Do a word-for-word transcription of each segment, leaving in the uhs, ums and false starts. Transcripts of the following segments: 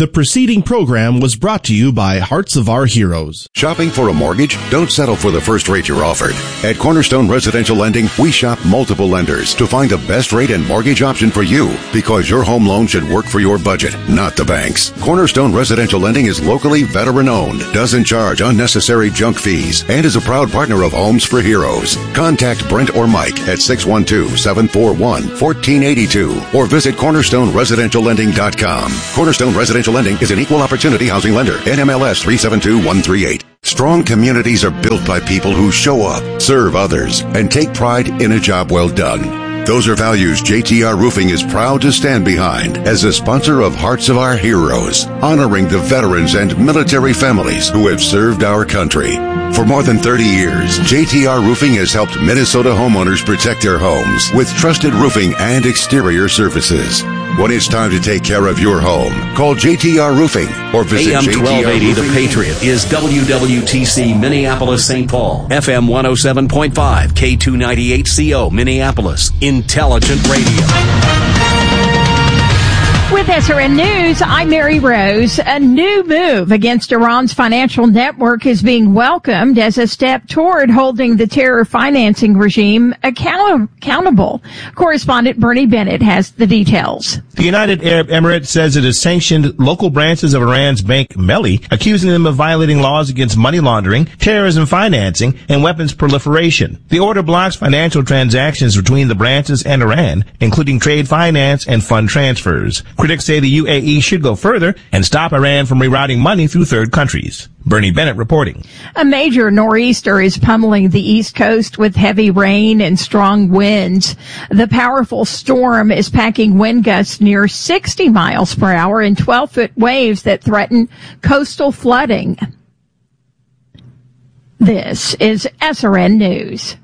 The preceding program was brought to you by Hearts of Our Heroes. Shopping for a mortgage? Don't settle for the first rate you're offered. At Cornerstone Residential Lending, we shop multiple lenders to find the best rate and mortgage option for you, because your home loan should work for your budget, not the bank's. Cornerstone Residential Lending is locally veteran-owned, doesn't charge unnecessary junk fees, and is a proud partner of Homes for Heroes. Contact Brent or Mike at six one two, seven four one, one four eight two or visit cornerstone residential lending dot com. Cornerstone Residential Lending is an equal opportunity housing lender. N M L S three seven two one three eight. Strong communities are built by people who show up, serve others, and take pride in a job well done. Those are values J T R Roofing is proud to stand behind as a sponsor of Hearts of Our Heroes, honoring the veterans and military families who have served our country. For more than thirty years, J T R Roofing has helped Minnesota homeowners protect their homes with trusted roofing and exterior services. When it's time to take care of your home, call J T R Roofing or visit A M twelve eighty The Patriot is W W T C Minneapolis Saint Paul, F M one oh seven point five, K two ninety-eight C O Minneapolis, Intelligent Radio. With S R N News, I'm Mary Rose. A new move against Iran's financial network is being welcomed as a step toward holding the terror financing regime account- accountable. Correspondent Bernie Bennett has the details. The United Arab Emirates says it has sanctioned local branches of Iran's bank Melli, accusing them of violating laws against money laundering, terrorism financing, and weapons proliferation. The order blocks financial transactions between the branches and Iran, including trade finance and fund transfers. Critics say the U A E should go further and stop Iran from rerouting money through third countries. Bernie Bennett reporting. A major nor'easter is pummeling the East Coast with heavy rain and strong winds. The powerful storm is packing wind gusts near sixty miles per hour and twelve-foot waves that threaten coastal flooding. This is S R N News.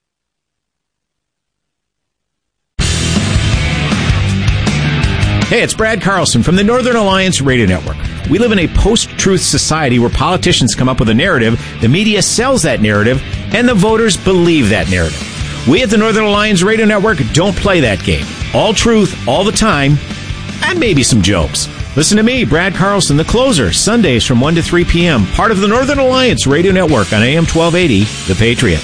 Hey, it's Brad Carlson from the Northern Alliance Radio Network. We live in a post-truth society where politicians come up with a narrative, the media sells that narrative, and the voters believe that narrative. We at the Northern Alliance Radio Network don't play that game. All truth, all the time, and maybe some jokes. Listen to me, Brad Carlson, the closer, Sundays from one to three p.m., part of the Northern Alliance Radio Network on A M twelve eighty, The Patriot.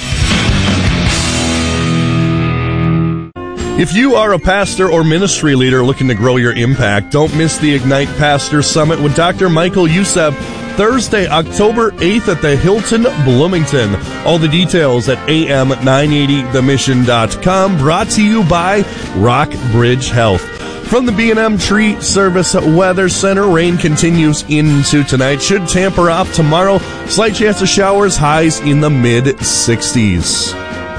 If you are a pastor or ministry leader looking to grow your impact, don't miss the Ignite Pastor Summit with Doctor Michael Youssef, Thursday, October eighth at the Hilton Bloomington. All the details at A M nine eighty the mission dot com, brought to you by Rockbridge Health. From the B and M Tree Service Weather Center, rain continues into tonight. Should tamper off tomorrow. Slight chance of showers, highs in the mid sixties.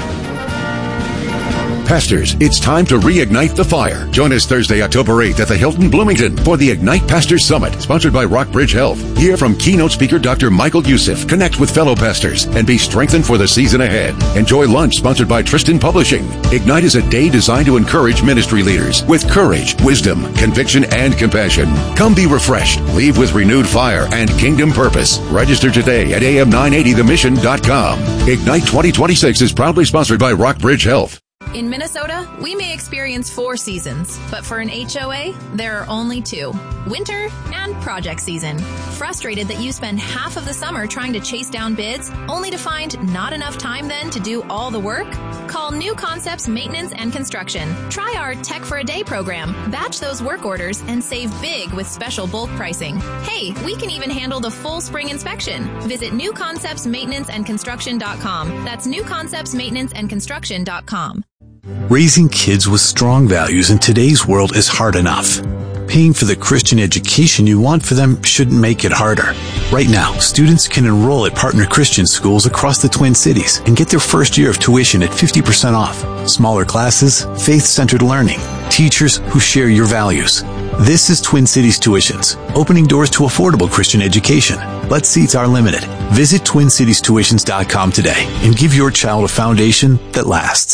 Pastors, it's time to reignite the fire. Join us Thursday, October eighth at the Hilton Bloomington for the Ignite Pastors Summit, sponsored by Rockbridge Health. Hear from keynote speaker Doctor Michael Youssef. Connect with fellow pastors and be strengthened for the season ahead. Enjoy lunch sponsored by Tristan Publishing. Ignite is a day designed to encourage ministry leaders with courage, wisdom, conviction, and compassion. Come be refreshed, leave with renewed fire and kingdom purpose. Register today at A M nine eighty the mission dot com. Ignite twenty twenty-six is proudly sponsored by Rockbridge Health. In Minnesota, we may experience four seasons, but for an H O A, there are only two: winter and project season. Frustrated that you spend half of the summer trying to chase down bids, only to find not enough time then to do all the work? Call New Concepts Maintenance and Construction. Try our Tech for a Day program. Batch those work orders and save big with special bulk pricing. Hey, we can even handle the full spring inspection. Visit new concepts maintenance and construction dot com. That's new concepts maintenance and construction dot com. Raising kids with strong values in today's world is hard enough. Paying for the Christian education you want for them shouldn't make it harder. Right now, students can enroll at partner Christian schools across the Twin Cities and get their first year of tuition at fifty percent off. Smaller classes, faith-centered learning, teachers who share your values. This is Twin Cities Tuitions, opening doors to affordable Christian education. But seats are limited. Visit twin cities tuitions dot com today and give your child a foundation that lasts.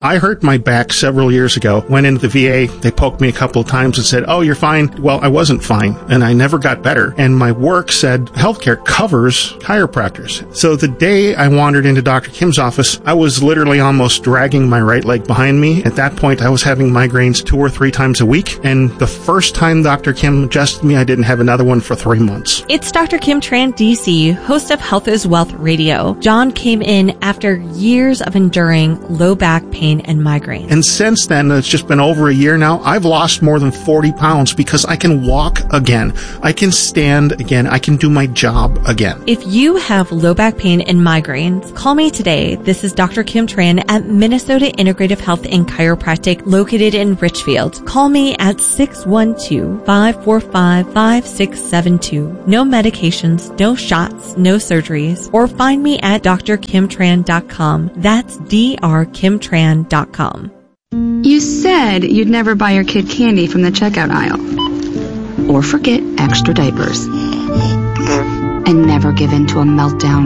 I hurt my back several years ago, went into the V A, they poked me a couple of times and said, oh, you're fine. Well, I wasn't fine, and I never got better. And my work said healthcare covers chiropractors. So the day I wandered into Doctor Kim's office, I was literally almost dragging my right leg behind me. At that point, I was having migraines two or three times a week, and the first time Doctor Kim adjusted me, I didn't have another one for three months. It's Doctor Kim Tran, D C, host of Health is Wealth Radio. John came in after years of enduring low back pain and migraines. And since then, it's just been over a year now, I've lost more than forty pounds because I can walk again. I can stand again. I can do my job again. If you have low back pain and migraines, call me today. This is Doctor Kim Tran at Minnesota Integrative Health and Chiropractic located in Richfield. Call me at six one two, five four five, five six seven two. No medications, no shots, no surgeries. Or find me at d r kim tran dot com. That's d r kim tran dot com. You said you'd never buy your kid candy from the checkout aisle. Or forget extra diapers. And never give in to a meltdown.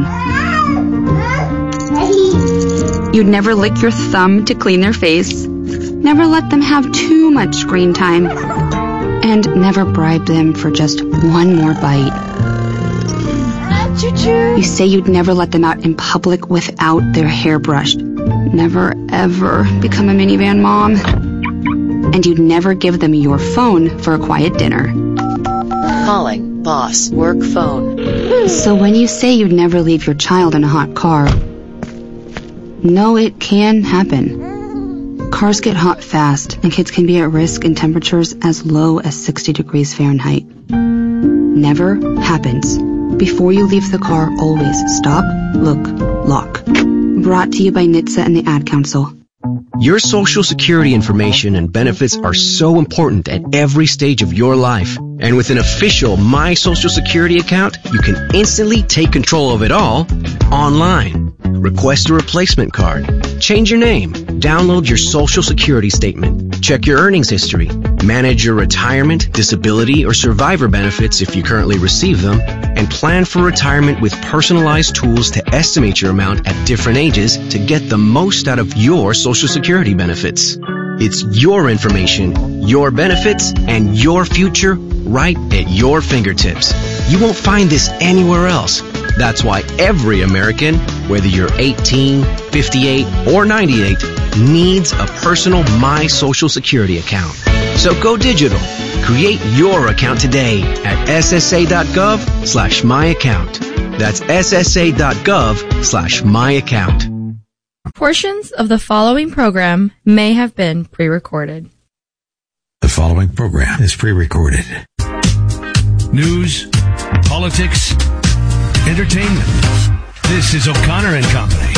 You'd never lick your thumb to clean their face. Never let them have too much screen time. And never bribe them for just one more bite. You say you'd never let them out in public without their hair brushed. Never, ever become a minivan mom. And you'd never give them your phone for a quiet dinner. Calling boss work phone. So when you say you'd never leave your child in a hot car, no, it can happen. Cars get hot fast, and kids can be at risk in temperatures as low as sixty degrees Fahrenheit. Never happens. Before you leave the car, always stop, look, lock. Brought to you by N H T S A and the Ad Council. Your Social Security information and benefits are so important at every stage of your life. And with an official My Social Security account, you can instantly take control of it all online. Request a replacement card. Change your name. Download your Social Security statement. Check your earnings history. Manage your retirement, disability, or survivor benefits if you currently receive them. And plan for retirement with personalized tools to estimate your amount at different ages to get the most out of your Social Security benefits. It's your information, your benefits, and your future right at your fingertips. You won't find this anywhere else. That's why every American, whether you're eighteen, fifty-eight, or ninety-eight, needs a personal My Social Security account. So go digital. Create your account today at ssa.gov slash my account. That's ssa.gov slash my account. Portions of the following program may have been pre-recorded. The following program is pre-recorded. News, politics, entertainment. This is O'Connor and Company.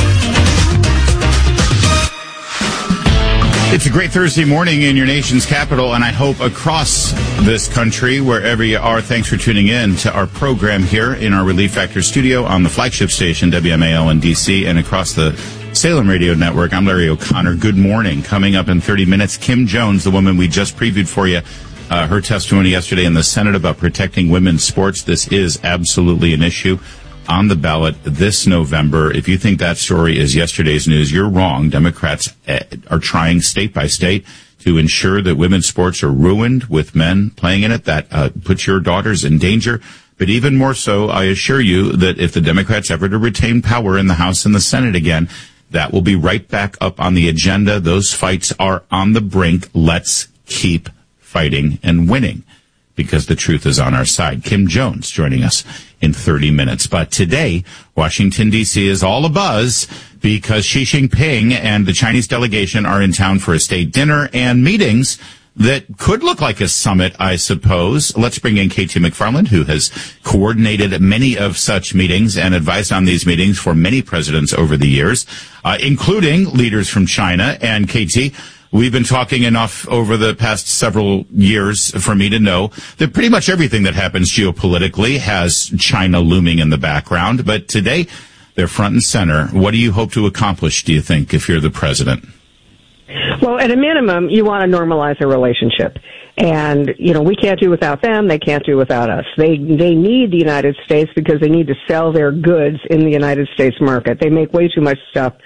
It's a great Thursday morning in your nation's capital, and I hope across this country, wherever you are. Thanks for tuning in to our program here in our Relief Factor studio on the flagship station, W M A L in D C, and across the Salem Radio Network. I'm Larry O'Connor. Good morning. Coming up in thirty minutes, Kim Jones, the woman we just previewed for you, uh, her testimony yesterday in the Senate about protecting women's sports. This is absolutely an issue on the ballot this November. If you think that story is yesterday's news, you're wrong. Democrats uh, are trying state by state to ensure that women's sports are ruined with men playing in it. That uh, puts your daughters in danger. But even more so, I assure you that if the Democrats ever to retain power in the House and the Senate again, that will be right back up on the agenda. Those fights are on the brink. Let's keep fighting and winning, because the truth is on our side. Kim Jones joining us in thirty minutes. But today, Washington, D C is all abuzz because Xi Jinping and the Chinese delegation are in town for a state dinner and meetings that could look like a summit, I suppose. Let's bring in Katie McFarland, who has coordinated many of such meetings and advised on these meetings for many presidents over the years, uh, including leaders from China. And Katie, we've been talking enough over the past several years for me to know that pretty much everything that happens geopolitically has China looming in the background. But today, they're front and center. What do you hope to accomplish, do you think, if you're the president? Well, at a minimum, you want to normalize a relationship. And, you know, we can't do without them. They can't do without us. They they need the United States because they need to sell their goods in the United States market. They make way too much stuff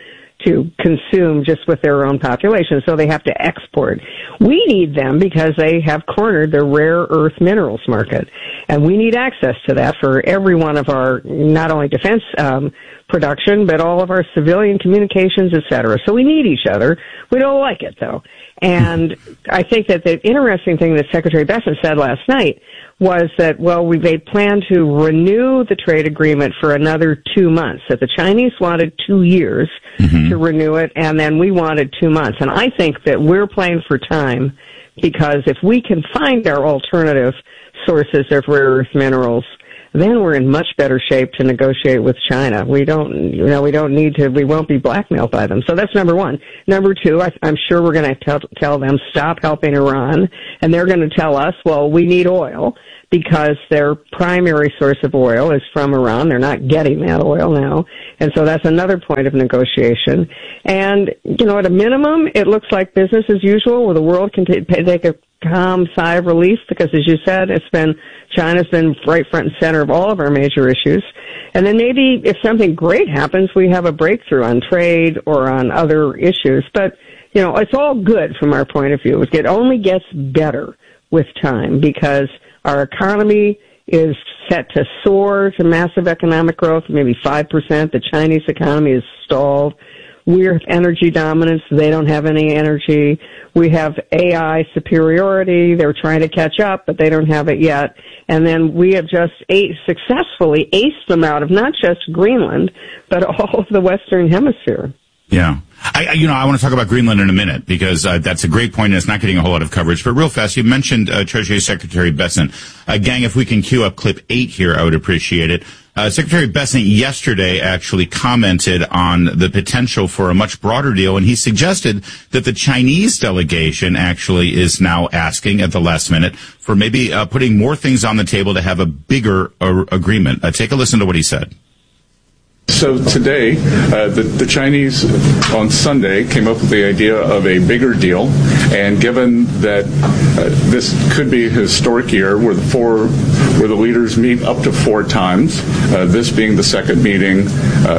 to consume just with their own population, so they have to export. We need them because they have cornered the rare earth minerals market, and we need access to that for every one of our, not only defense um, production, but all of our civilian communications, et cetera. So we need each other. We don't like it, though. And I think that the interesting thing that Secretary Bessent said last night was that, well, we they plan to renew the trade agreement for another two months. That the Chinese wanted two years mm-hmm. to renew it, and then we wanted two months. And I think that we're playing for time, because if we can find our alternative sources of rare earth minerals, then we're in much better shape to negotiate with China. We don't, you know, we don't need to, we won't be blackmailed by them. So that's number one. Number two, I, I'm sure we're going to tell, tell them, stop helping Iran, and they're going to tell us, well, we need oil, because their primary source of oil is from Iran. They're not getting that oil now. And so that's another point of negotiation. And, you know, at a minimum, it looks like business as usual, where the world can t- take a calm sigh of relief, because, as you said, it's been, China's been right front and center of all of our major issues. And then maybe if something great happens, we have a breakthrough on trade or on other issues. But, you know, it's all good from our point of view. It only gets better with time, because our economy is set to soar to massive economic growth, maybe five percent. The Chinese economy is stalled. We're energy dominance. They don't have any energy. We have A I superiority. They're trying to catch up, but they don't have it yet. And then we have just ace, successfully aced them out of not just Greenland, but all of the Western Hemisphere. Yeah. I, you know, I want to talk about Greenland in a minute, because uh, that's a great point, and it's not getting a whole lot of coverage. But real fast, you mentioned uh, Treasury Secretary Bessent. Uh, gang, if we can cue up clip eight here, I would appreciate it. Uh, Secretary Bessent yesterday actually commented on the potential for a much broader deal, and he suggested that the Chinese delegation actually is now asking at the last minute for maybe uh, putting more things on the table to have a bigger uh, agreement. Uh, take a listen to what he said. So today, uh, the, the Chinese on Sunday came up with the idea of a bigger deal, and given that uh, this could be a historic year where the four, where the leaders meet up to four times, uh, this being the second meeting, uh,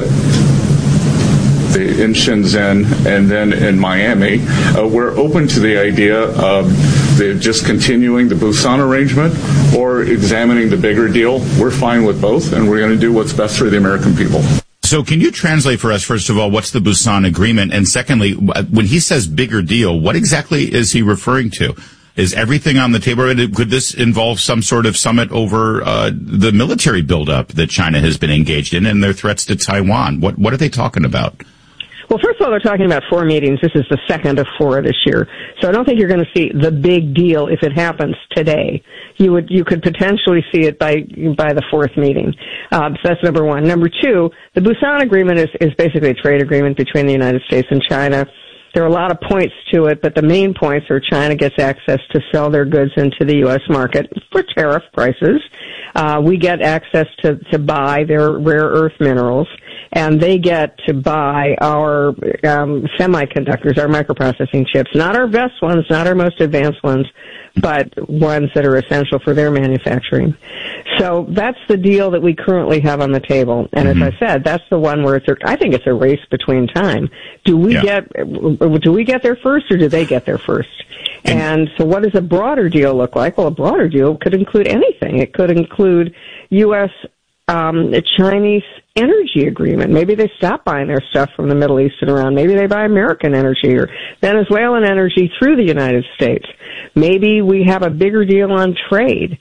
the, in Shenzhen and then in Miami, uh, we're open to the idea of the, just continuing the Busan arrangement or examining the bigger deal. We're fine with both, and we're going to do what's best for the American people. So can you translate for us, first of all, what's the Busan agreement? And secondly, when he says bigger deal, what exactly is he referring to? Is everything on the table? Could this involve some sort of summit over uh, the military buildup that China has been engaged in and their threats to Taiwan? What What are they talking about? Well, first of all, they're talking about four meetings. This is the second of four this year. So I don't think you're going to see the big deal if it happens today. You would, you could potentially see it by, by the fourth meeting. Uh, so that's number one. Number two, the Busan Agreement is, is basically a trade agreement between the United States and China. There are a lot of points to it, but the main points are China gets access to sell their goods into the U S market for tariff prices. Uh, we get access to, to buy their rare earth minerals, and they get to buy our um, semiconductors, our microprocessing chips, not our best ones, not our most advanced ones, but ones that are essential for their manufacturing. So that's the deal that we currently have on the table. And mm-hmm. as I said, that's the one where it's a, I think it's a race between time. Do we yeah. get do we get there first, or do they get there first? And, and so what does a broader deal look like? Well, a broader deal could include anything. It could include U S Um, a Chinese energy agreement. Maybe they stop buying their stuff from the Middle East and around. Maybe they buy American energy or Venezuelan energy through the United States. Maybe we have a bigger deal on trade.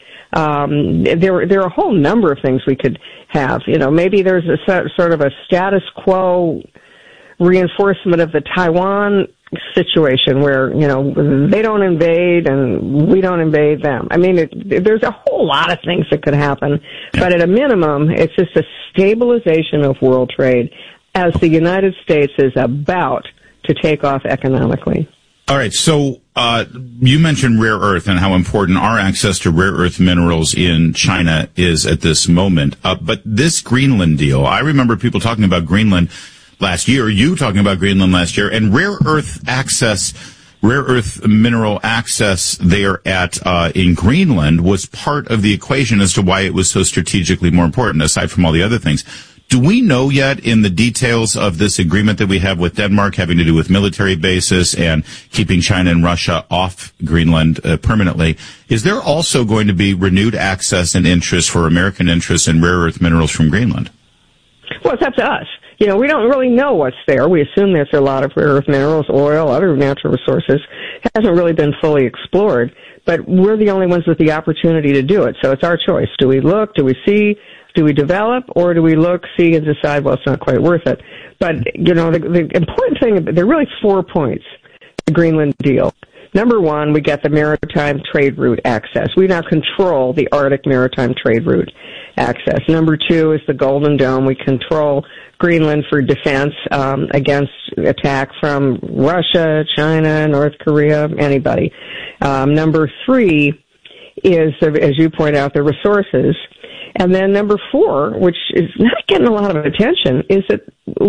Um, there, there are a whole number of things we could have. You know, maybe there's a sort of a status quo reinforcement of the Taiwan situation where, you know, they don't invade and we don't invade them. I mean, it, there's a whole lot of things that could happen, but at a minimum, it's just a stabilization of world trade as the United States is about to take off economically. All right, so uh, you mentioned rare earth and how important our access to rare earth minerals in China is at this moment. Uh, but this Greenland deal, I remember people talking about Greenland last year, you talking about Greenland last year, and rare earth access, rare earth mineral access there at uh, in Greenland was part of the equation as to why it was so strategically more important, aside from all the other things. Do we know yet in the details of this agreement that we have with Denmark having to do with military bases and keeping China and Russia off Greenland uh, permanently, is there also going to be renewed access and interest for American interests in rare earth minerals from Greenland? Well, it's up to us. You know, we don't really know what's there. We assume there's a lot of rare earth minerals, oil, other natural resources. It hasn't really been fully explored, but we're the only ones with the opportunity to do it. So it's our choice. Do we look? Do we see? Do we develop? Or do we look, see, and decide, well, it's not quite worth it? But, you know, the, the important thing, there are really four points to the Greenland deal. Number one, we get the maritime trade route access. We now control the Arctic maritime trade route access. Number two is the Golden Dome. We control Greenland for defense um, against attack from Russia, China, North Korea, anybody. Um, number three is, as you point out, the resources. And then number four, which is not getting a lot of attention, is that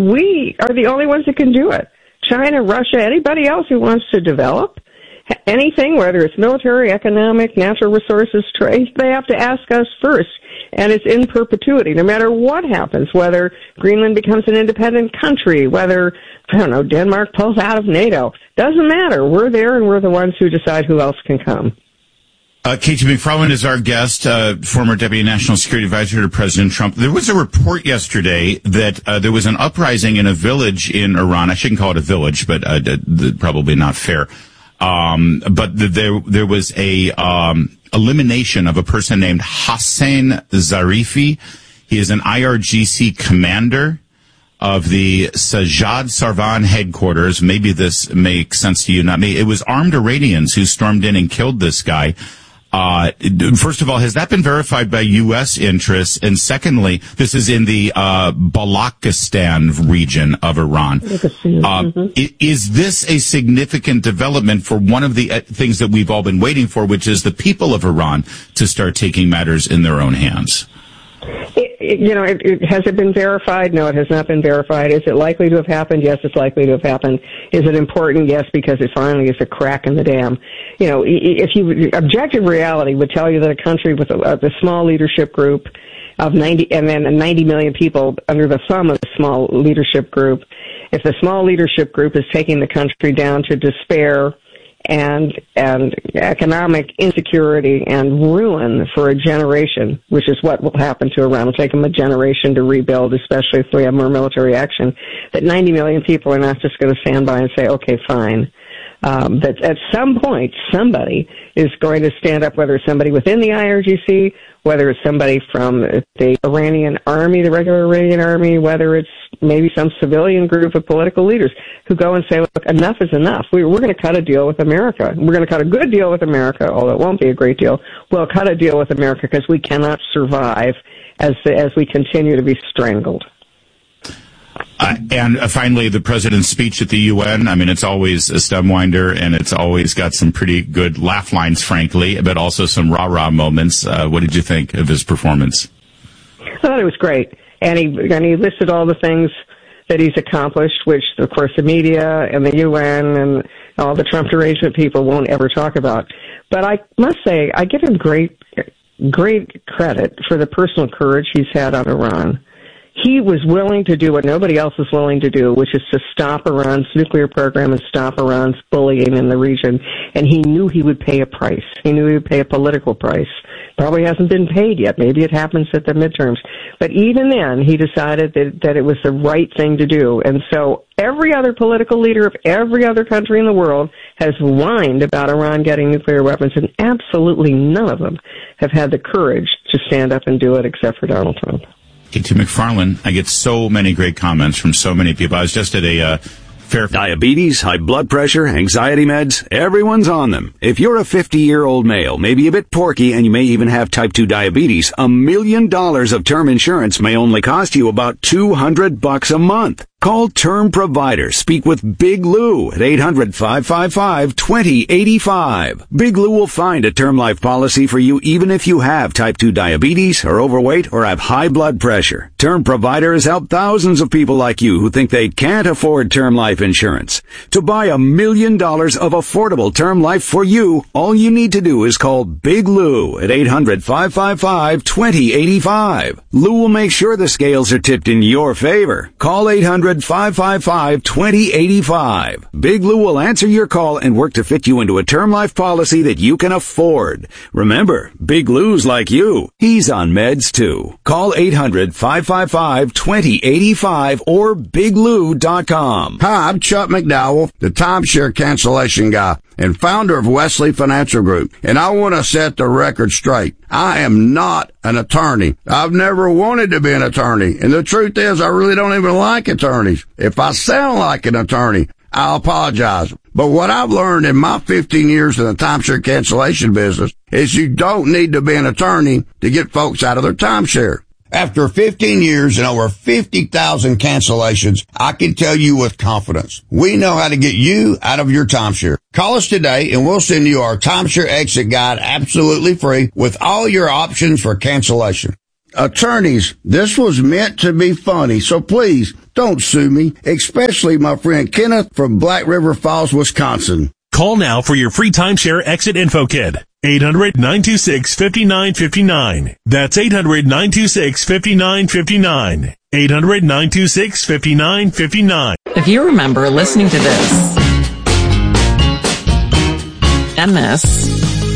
we are the only ones that can do it. China, Russia, anybody else who wants to develop anything, whether it's military, economic, natural resources, trade, they have to ask us first. And it's in perpetuity, no matter what happens, whether Greenland becomes an independent country, whether, I don't know, Denmark pulls out of NATO. Doesn't matter. We're there, and we're the ones who decide who else can come. Uh, Katie McFarland is our guest, uh, former Deputy National Security Advisor to President Trump. There was a report yesterday that uh, there was an uprising in a village in Iran. I shouldn't call it a village, but uh, d- d- probably not fair. Um, but th- there there was a um, elimination of a person named Hossein Zarifi. He is an I R G C commander of the Sajjad Sarvan headquarters. Maybe this makes sense to you, not me. It was armed Iranians who stormed in and killed this guy. Uh, first of all, has that been verified by U S interests? And secondly, this is in the, uh, Balochistan region of Iran. Uh, mm-hmm. Is this a significant development for one of the uh, things that we've all been waiting for, which is the people of Iran to start taking matters in their own hands? It, it, you know, it, it, has it been verified? No, it has not been verified. Is it likely to have happened? Yes, it's likely to have happened. Is it important? Yes, because it finally is a crack in the dam. You know, if you, objective reality would tell you that a country with a, a small leadership group of ninety, and then ninety million people under the thumb of the small leadership group, if the small leadership group is taking the country down to despair and and economic insecurity and ruin for a generation, which is what will happen to Iran. It'll take them a generation to rebuild, especially if we have more military action, that ninety million people are not just going to stand by and say, okay, fine. Um, that at some point, somebody is going to stand up, whether it's somebody within the I R G C, whether it's somebody from the Iranian army, the regular Iranian army, whether it's maybe some civilian group of political leaders who go and say, look, enough is enough. We, we're going to cut a deal with America. We're going to cut a good deal with America, although it won't be a great deal. We'll cut a deal with America because we cannot survive as as we continue to be strangled. Uh, and uh, finally, the president's speech at the U N. I mean, it's always a stemwinder, and it's always got some pretty good laugh lines, frankly, but also some rah-rah moments. Uh, what did you think of his performance? I thought it was great. And he, and he listed all the things that he's accomplished, which, of course, the media and the U N and all the Trump derangement people won't ever talk about. But I must say, I give him great, great credit for the personal courage he's had on Iran. He was willing to do what nobody else is willing to do, which is to stop Iran's nuclear program and stop Iran's bullying in the region. And he knew he would pay a price. He knew he would pay a political price. Probably hasn't been paid yet. Maybe it happens at the midterms. But even then, he decided that, that it was the right thing to do. And so every other political leader of every other country in the world has whined about Iran getting nuclear weapons, and absolutely none of them have had the courage to stand up and do it except for Donald Trump. Katie McFarland, I get so many great comments from so many people. I was just at a uh, fair... Diabetes, high blood pressure, anxiety meds, everyone's on them. If you're a fifty-year-old male, maybe a bit porky, and you may even have type two diabetes, a million dollars of term insurance may only cost you about two hundred bucks a month. Call Term Provider. Speak with Big Lou at eight hundred, five five five, two zero eight five. Big Lou will find a term life policy for you even if you have type two diabetes, are overweight, or have high blood pressure. Term Provider has helped thousands of people like you who think they can't afford term life insurance. To buy a million dollars of affordable term life for you, all you need to do is call Big Lou at eight hundred, five five five, two zero eight five. Lou will make sure the scales are tipped in your favor. Call eight hundred, five five five, two zero eight five. Big Lou will answer your call and work to fit you into a term life policy that you can afford. Remember, Big Lou's like you. He's on meds too. Call eight hundred, five five five, two zero eight five or big lou dot com. Hi, I'm Chuck McDowell, the timeshare cancellation guy and founder of Wesley Financial Group, and I want to set the record straight. I am not an attorney. I've never wanted to be an attorney, and the truth is I really don't even like attorneys. If I sound like an attorney, I apologize. But what I've learned in my fifteen years in the timeshare cancellation business is you don't need to be an attorney to get folks out of their timeshare. After fifteen years and over fifty thousand cancellations, I can tell you with confidence, we know how to get you out of your timeshare. Call us today and we'll send you our timeshare exit guide absolutely free with all your options for cancellation. Attorneys, this was meant to be funny, so please don't sue me, especially my friend Kenneth from Black River Falls, Wisconsin. Call now for your free timeshare exit info kit. eight hundred, nine two six, five nine five nine. That's eight hundred, nine two six, five nine five nine. eight hundred, nine two six, five nine five nine. If you remember listening to this and this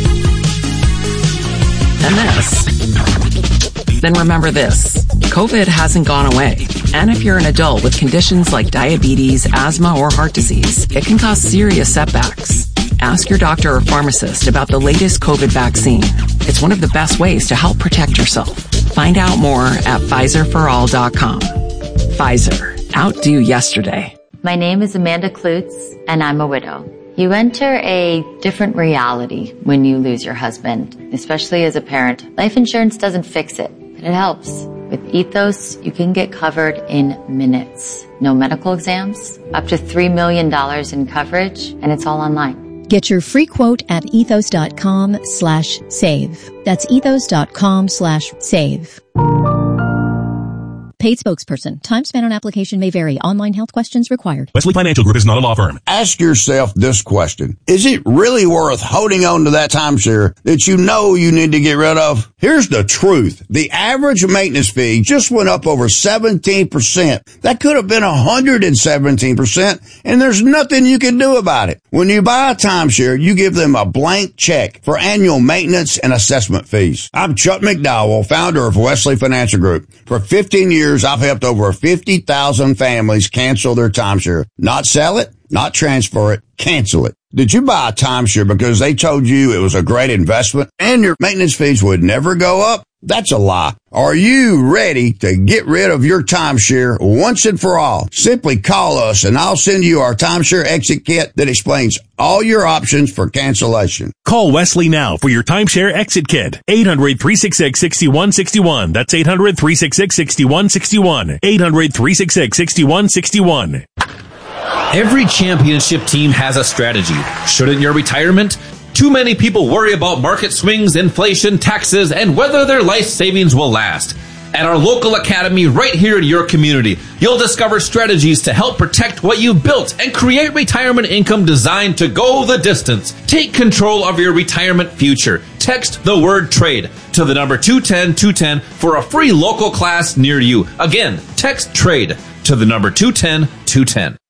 and this, then remember this. COVID hasn't gone away. And if you're an adult with conditions like diabetes, asthma, or heart disease, it can cause serious setbacks. Ask your doctor or pharmacist about the latest COVID vaccine. It's one of the best ways to help protect yourself. Find out more at Pfizer for all dot com. Pfizer. Outdo yesterday. My name is Amanda Klutz, and I'm a widow. You enter a different reality when you lose your husband, especially as a parent. Life insurance doesn't fix it, but it helps. With Ethos, you can get covered in minutes. No medical exams, up to three million dollars in coverage, and it's all online. Get your free quote at ethos.com slash save. That's ethos.com slash save. Paid spokesperson. Time spent on application may vary. Online health questions required. Wesley Financial Group is not a law firm. Ask yourself this question. Is it really worth holding on to that timeshare that you know you need to get rid of? Here's the truth. The average maintenance fee just went up over seventeen percent. That could have been one hundred seventeen percent, and there's nothing you can do about it. When you buy a timeshare, you give them a blank check for annual maintenance and assessment fees. I'm Chuck McDowell, founder of Wesley Financial Group. For fifteen years, I've helped over fifty thousand families cancel their timeshare. Not sell it, not transfer it, cancel it. Did you buy a timeshare because they told you it was a great investment and your maintenance fees would never go up? That's a lie. Are you ready to get rid of your timeshare once and for all? Simply call us and I'll send you our timeshare exit kit that explains all your options for cancellation. Call Wesley now for your timeshare exit kit. eight hundred, three six six, six one six one. That's eight hundred, three six six, six one six one. eight hundred, three six six, six one six one. Every championship team has a strategy. Shouldn't your retirement? Too many people worry about market swings, inflation, taxes, and whether their life savings will last. At our local academy right here in your community, you'll discover strategies to help protect what you built and create retirement income designed to go the distance. Take control of your retirement future. Text the word trade to the number two ten two ten for a free local class near you. Again, text trade to the number two ten two ten.